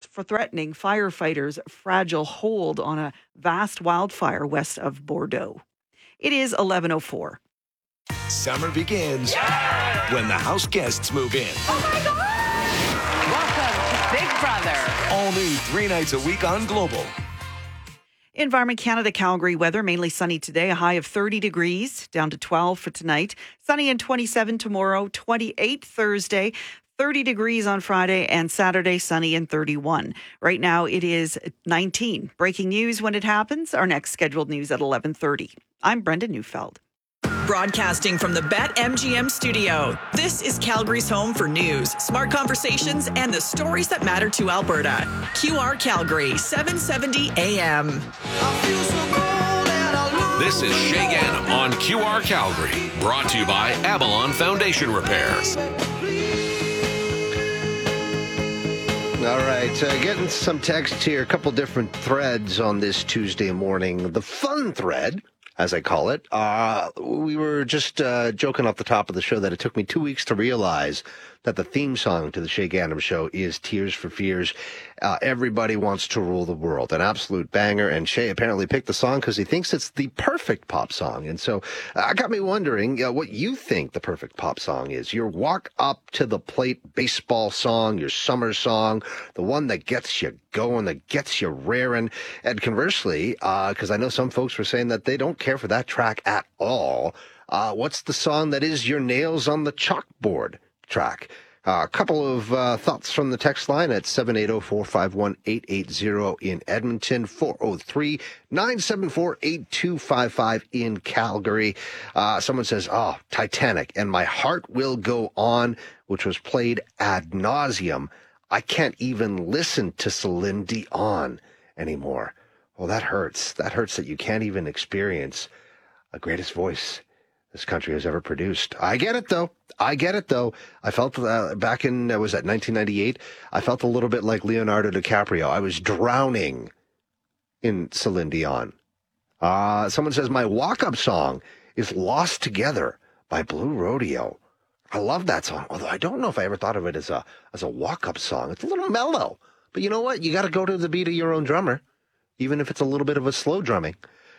for threatening firefighters' fragile hold on a vast wildfire west of Bordeaux. It is 11:04. Summer begins when the house guests move in. Oh my God! Welcome to Big Brother. All new 3 nights a week on Global. Environment Canada Calgary weather, mainly sunny today, a high of 30 degrees, down to 12 for tonight. Sunny and 27 tomorrow, 28 Thursday, 30 degrees on Friday, and Saturday, sunny and 31. Right now it is 19. Breaking news when it happens. Our next scheduled news at 11:30. I'm Brenda Neufeld. Broadcasting from the BetMGM studio, this is Calgary's home for news, smart conversations, and the stories that matter to Alberta. QR Calgary, 770 AM. This is Shay Ganam on QR Calgary, brought to you by Avalon Foundation Repairs. All right, getting some text here, a couple different threads on this Tuesday morning. The fun thread, as I call it, we were just joking off the top of the show that it took me 2 weeks to realize that the theme song to the Shay Ganam Show is Tears for Fears. Everybody Wants to Rule the World, an absolute banger. And Shay apparently picked the song because he thinks it's the perfect pop song. And so it got me wondering what you think the perfect pop song is. Your walk up to the plate baseball song, your summer song, the one that gets you going, that gets you raring. And conversely, because I know some folks were saying that they don't care for that track at all, what's the song that is your nails on the chalkboard track? A couple of thoughts from the text line at 780-451-880 in Edmonton, 403-974-8255 in Calgary. Someone says, Titanic and My Heart Will Go On, which was played ad nauseum. I can't even listen to Celine Dion anymore. Well, that hurts. That hurts that you can't even experience a greatest voice this country has ever produced. I get it, though. I felt back in, was that 1998? I felt a little bit like Leonardo DiCaprio. I was drowning in Celine Dion. Someone says my walk-up song is Lost Together by Blue Rodeo. I love that song, although I don't know if I ever thought of it as a walk-up song. It's a little mellow. But you know what? You got to go to the beat of your own drummer, even if it's a little bit of a slow drumming.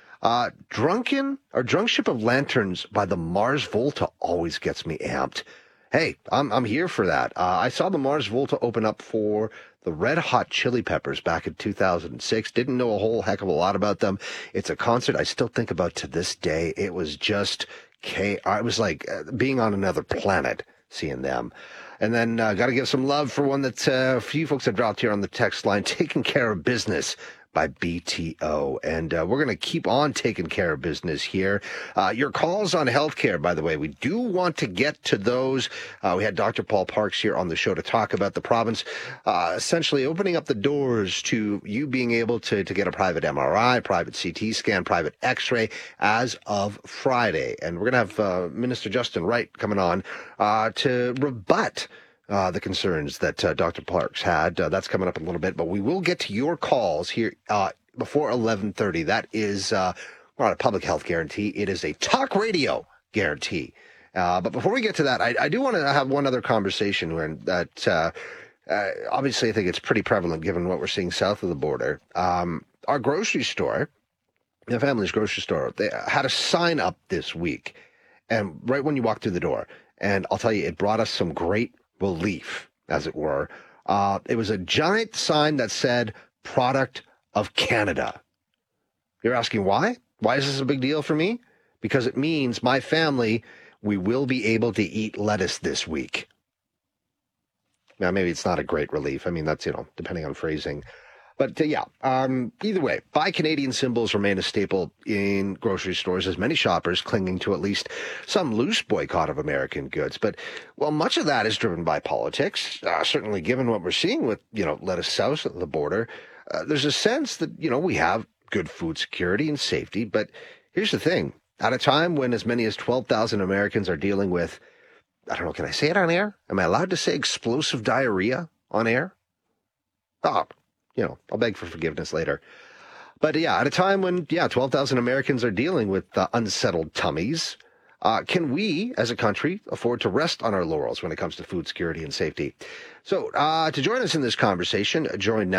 Drunk Ship of Lanterns by the Mars Volta always gets me amped. Hey, I'm here for that. I saw the Mars Volta open up for the Red Hot Chili Peppers back in 2006. Didn't know a whole heck of a lot about them. It's a concert I still think about to this day. It was just it was like being on another planet seeing them. And then got to give some love for one that a few folks have dropped here on the text line, Taking Care of Business by BTO. And we're going to keep on taking care of business here. Your calls on healthcare, by the way, we do want to get to those. We had Dr. Paul Parks here on the show to talk about the province essentially opening up the doors to you being able to get a private MRI, private CT scan, private X-ray as of Friday. And we're going to have Minister Justin Wright coming on to rebut the concerns that Dr. Parks had. That's coming up in a little bit, but we will get to your calls here before 11:30. That is not a public health guarantee. It is a talk radio guarantee. But before we get to that, I do want to have one other conversation where that obviously I think it's pretty prevalent given what we're seeing south of the border. Our grocery store, the family's grocery store, they had a sign up this week, and right when you walk through the door, and I'll tell you, it brought us some great relief, as it were. It was a giant sign that said, Product of Canada. You're asking why? Why is this a big deal for me? Because it means my family, we will be able to eat lettuce this week. Now, maybe it's not a great relief. I mean, that's, depending on phrasing. But either way, Buy Canadian symbols remain a staple in grocery stores as many shoppers clinging to at least some loose boycott of American goods. But, well, much of that is driven by politics, certainly given what we're seeing with, lettuce south of the border. There's a sense that, we have good food security and safety. But here's the thing. At a time when as many as 12,000 Americans are dealing with, I don't know, can I say it on air? Am I allowed to say explosive diarrhea on air? I'll beg for forgiveness later. But at a time when, 12,000 Americans are dealing with unsettled tummies, can we, as a country, afford to rest on our laurels when it comes to food security and safety? So to join us in this conversation, joined now